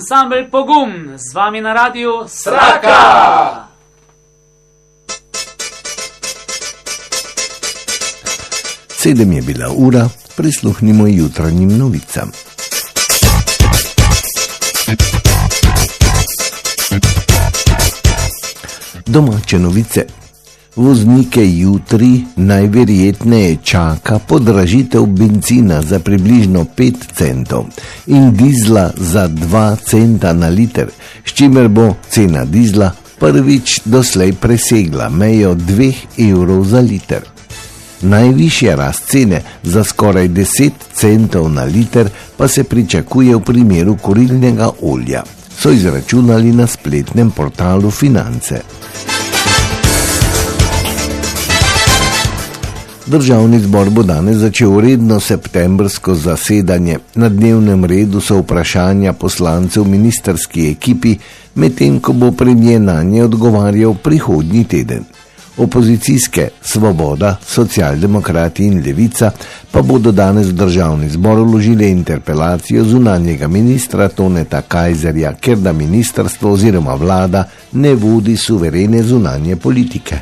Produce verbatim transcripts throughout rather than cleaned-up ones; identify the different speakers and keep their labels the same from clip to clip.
Speaker 1: ansambl Pogum, z vami na radiju
Speaker 2: Sraka!
Speaker 3: Sedem je bila ura, prisluhnimo jutranjim novicam. Domače novice. Voznike jutri najverjetneje čaka podražitev bencina za približno pet centov in dizla za dva centa na liter, s čimer bo cena dizla prvič doslej presegla mejo dveh evrov za liter. Najvišja rast cene za skoraj deset centov na liter pa se pričakuje v primeru kurilnega olja, so izračunali na spletnem portalu Finance. Državni zbor bo danes začel redno septembrsko zasedanje. Na dnevnem redu so vprašanja poslancev ministrski ekipi, medtem ko bo premier nanje odgovarjal prihodnji teden. Opozicijske Svoboda, Socialdemokrati in Levica pa bodo danes v državni zbor vložili interpelacijo zunanjega ministra Toneta Kajzerja, ker da ministrstvo oziroma vlada ne vodi suverene zunanje politike.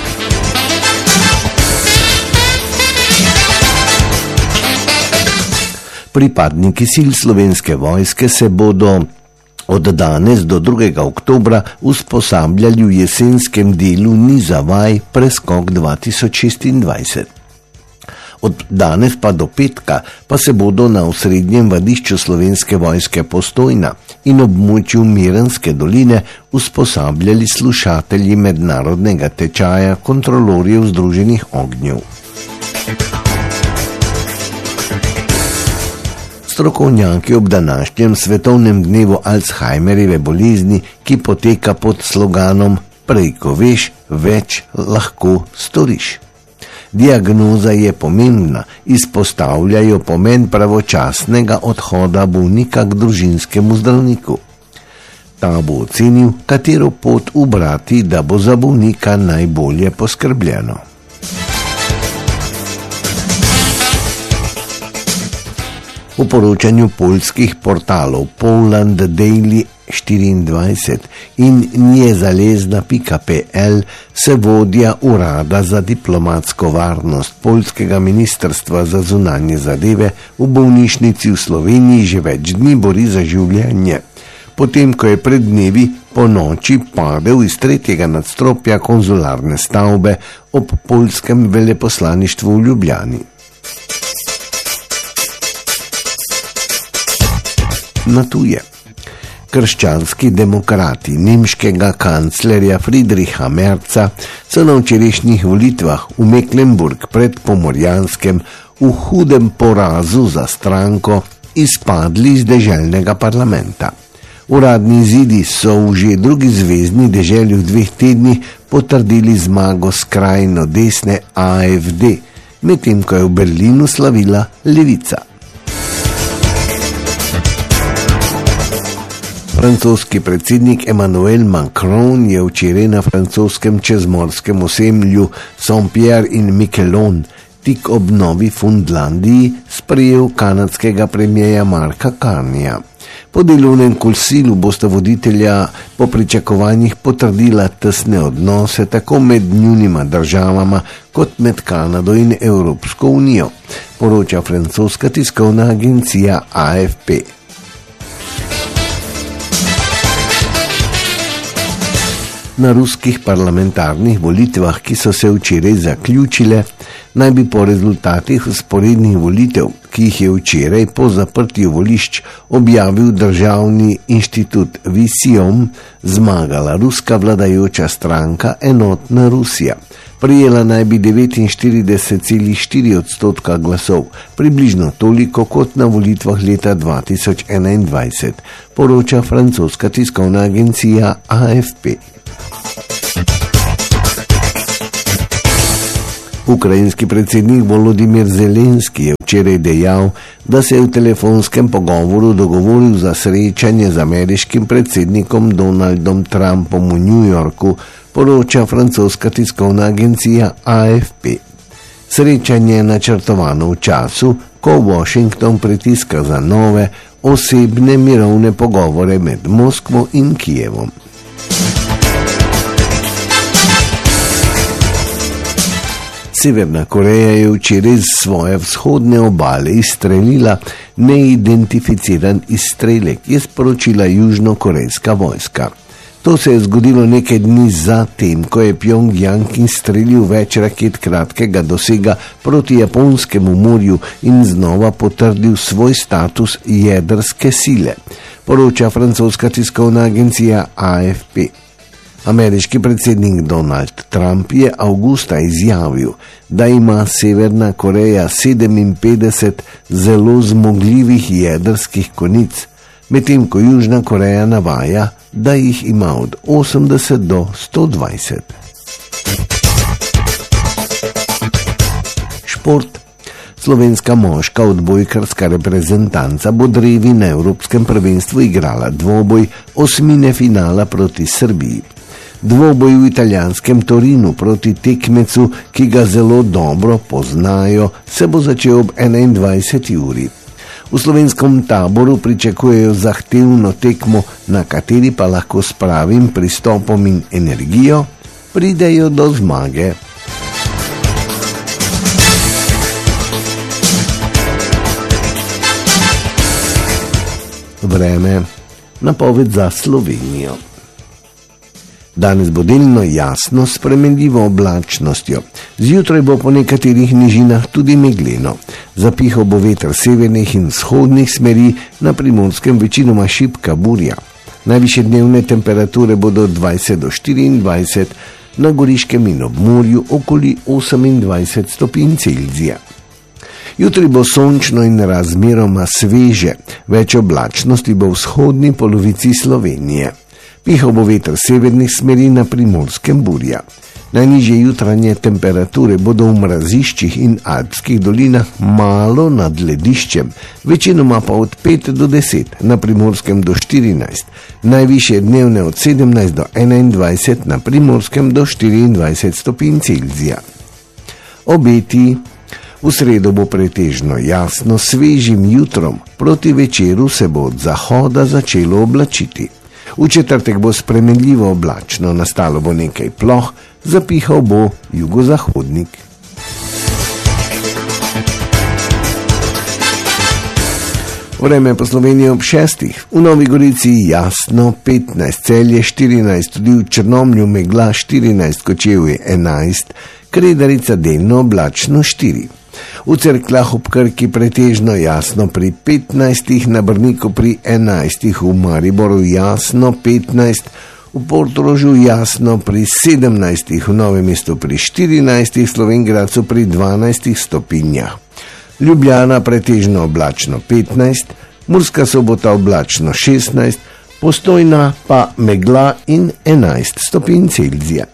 Speaker 3: Pripadniki sil Slovenske vojske se bodo od danes do drugega oktobra usposabljali v jesenskem delu niza vaj Preskok dva tisoč šestindvajset. Od danes pa do petka pa se bodo na osrednjem vadišču Slovenske vojske Postojna in območju Mirenske doline usposabljali slušatelji mednarodnega tečaja kontrolorjev Združenih ognjev. Strokovnjaki ob današnjem svetovnem dnevu Alzheimerjeve bolezni, ki poteka pod sloganom Prej ko veš, več lahko storiš. Diagnoza je pomembna, izpostavljajo pomen pravočasnega odhoda bolnika k družinskemu zdravniku. Ta bo ocenil, katero pot ubrati, da bo za bolnika najbolje poskrbljeno. V poročanju poljskih portalov Poland Daily štiriindvajset in njezalezna pika pe el se vodja urada za diplomatsko varnost poljskega ministrstva za zunanje zadeve v bolnišnici v Sloveniji že več dni bori za življenje, potem ko je pred dnevi po noči padel iz tretjega nadstropja konzularne stavbe ob poljskem veleposlaništvu v Ljubljani. Na tuje. Krščanski demokrati nemškega kanclerja Friedricha Merza so na včerajšnjih volitvah v Mecklenburg pred Pomorjanskem v hudem porazu za stranko izpadli iz deželnega parlamenta. Uradni izidi so v že drugi zvezni deželi v dveh tednih potrdili zmago skrajno desne a ef de, medtem ko je v Berlinu slavila levica. Francoski predsednik Emmanuel Macron je včeraj na francoskem čezmorskem osemlju Saint-Pierre in Miquelon tik ob Novi Fundlandiji sprejel kanadskega premierja Marka Carneya. Po delovnem kosilu bosta voditelja po pričakovanjih potrdila tesne odnose tako med njunima državama kot med Kanado in Evropsko unijo, poroča francoska tiskovna agencija a ef pe. Na ruskih parlamentarnih volitvah, ki so se včeraj zaključile, naj bi po rezultatih vzporednih volitev, ki jih je včeraj po zaprtju volišč objavil državni inštitut Visiom, zmagala ruska vladajoča stranka Enotna Rusija. Prijela naj bi devetinštirideset celih štiri odstotka glasov, približno toliko kot na volitvah leta dva tisoč enaindvajset, poroča francoska tiskovna agencija a ef pe. Ukrajinski predsednik Volodimir Zelenski je včeraj dejal, da se je v telefonskem pogovoru dogovoril za srečanje z ameriškim predsednikom Donaldom Trumpom v New Yorku, poroča francoska tiskovna agencija a ef pe. Srečanje je načrtovano v času, ko Washington pritiska za nove, osebne mirovne pogovore med Moskvo in Kijevom. Severna Koreja je včeraj z svoje vzhodne obale izstrelila neidentificiran izstrelek, je sporočila južnokorejska vojska. To se je zgodilo nekaj dni zatem, ko je Pjongjang izstrelil več raket kratkega dosega proti Japonskemu morju in znova potrdil svoj status jedrske sile, poroča francoska tiskovna agencija A F P. Ameriški predsednik Donald Trump je avgusta izjavil, da ima Severna Koreja sedeminpetdeset zelo zmogljivih jedrskih konic, medtem ko Južna Koreja navaja, da jih ima od osemdeset do sto dvajset. Šport. Slovenska moška odbojkarska reprezentanca bo drevi na Evropskem prvenstvu igrala dvoboj osmine finala proti Srbiji. Dvoboj v italijanskem Torinu proti tekmecu, ki ga zelo dobro poznajo, se bo začel ob enaindvajseti uri. V slovenskem taboru pričakujejo zahtevno tekmo, na kateri pa lahko s pravim pristopom in energijo pridejo do zmage. Vreme. Napoved za Slovenijo. Danes bo delno jasno s spremenljivo oblačnostjo. Zjutraj bo po nekaterih nižinah tudi megleno. Zapihal bo veter severnih in vzhodnih smeri, na Primorskem večinoma šibka burja. Najvišje dnevne temperature bodo dvajset do štiriindvajset, na Goriškem in ob morju okoli osemindvajset stopinj Celzija. Jutri bo sončno in razmeroma sveže, več oblačnosti bo v vzhodni polovici Slovenije. Pihal bo veter severnih smeri, na Primorskem burja. Najnižje jutranje temperature bodo v mraziščih in alpskih dolinah malo nad lediščem, večinoma pa od pet do deset, na Primorskem do štirinajst, najvišje dnevne od sedemnajst do enaindvajset, na Primorskem do štiriindvajset stopinj Celzija. Obeti. V sredo bo pretežno jasno, svežim jutrom, proti večeru se bo od zahoda začelo oblačiti. V četrtek bo spremenljivo oblačno, nastalo bo nekaj ploh, zapihal bo jugozahodnik. Vreme po Sloveniji ob šestih. V Novi Gorici jasno petnajst, Celje štirinajst, tudi v Črnomlju megla štirinajst, Kočevje enajst, Kredarica delno oblačno štiri. V Cerkljah ob Krki pretežno jasno pri petnajstih, na Brniku pri enajstih, v Mariboru jasno petnajst, v Portorožu jasno pri sedemnajstih, v Novem mestu pri štirinajstih, Slovenj Gradcu pri dvanajstih stopinjah. Ljubljana pretežno oblačno petnajst, Murska Sobota oblačno šestnajst, Postojna pa megla in enajst stopinj Celzija.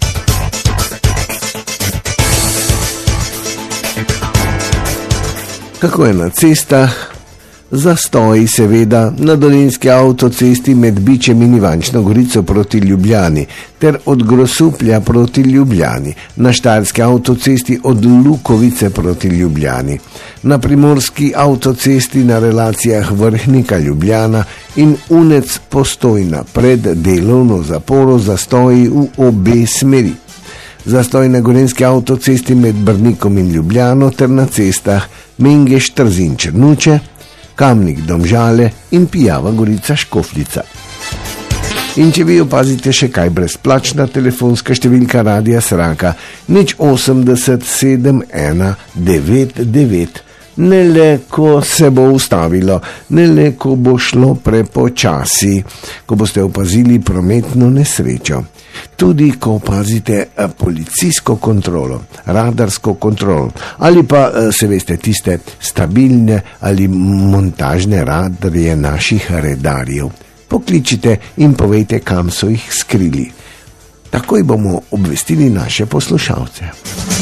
Speaker 3: Kako je na cestah? Zastoji seveda na dolenjski avtocesti med Bičem in Ivančno Gorico proti Ljubljani ter od Grosuplja proti Ljubljani, na štajerski avtocesti od Lukovice proti Ljubljani, na primorski avtocesti na relacijah Vrhnika Ljubljana in Unec Postojna pred delovno zaporo zastoji v obe smeri. Zastoj na gorenjski avtocesti med Brnikom in Ljubljano ter na cestah Mengeš Trzin Črnuče, Kamnik Domžale in Pijava Gorica Škofljica. In če vi opazite še kaj, brezplačna telefonska številka Radia Sraka nič osemdeset sedem ena devet devet. Ne le, ko se bo ustavilo, ne le, ko bo šlo prepočasi, ko boste opazili prometno nesrečo. Tudi, ko opazite policijsko kontrolo, radarsko kontrolo, ali pa, se veste, tiste stabilne ali montažne radarje naših redarjev. Pokličite in povejte, kam so jih skrili. Takoj bomo obvestili naše poslušalce.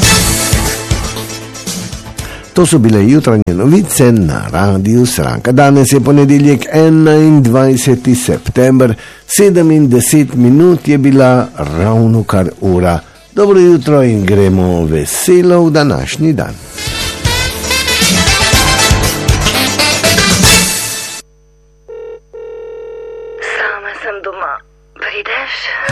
Speaker 3: To so bile jutranje novice na Radiu Sraka. Danes je ponedeljek, enaindvajseti september, sedem in deset minut je bila ravno kar ura. Dobro jutro in gremo veselo v današnji dan.
Speaker 2: sem doma. Prideš?